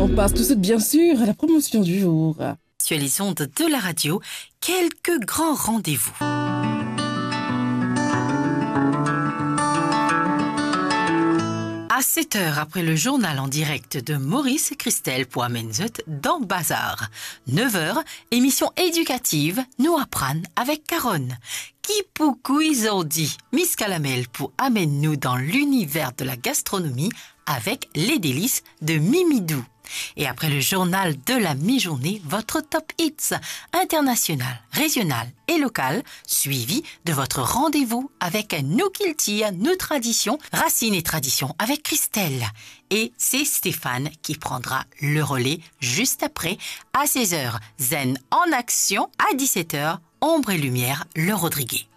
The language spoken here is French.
On passe tout de suite, bien sûr, à la promotion du jour. Sur les ondes de la radio, quelques grands rendez-vous. À 7 heures après le journal en direct de Maurice et Christelle Poimenzet dans Bazar. 9 heures, émission éducative Nous apprendre avec Caronne. Qui beaucoup ils ont dit Miss Calamel pour amène-nous dans l'univers de la gastronomie avec les délices de Mimidou. Et après le journal de la mi-journée, votre top hits international, régional et local, suivi de votre rendez-vous avec Nous Kilti, Nous Traditions, Racines et Traditions avec Christelle. Et c'est Stéphane qui prendra le relais juste après, à 16h, Zen en action, à 17h, Ombre et Lumière, le Rodriguez.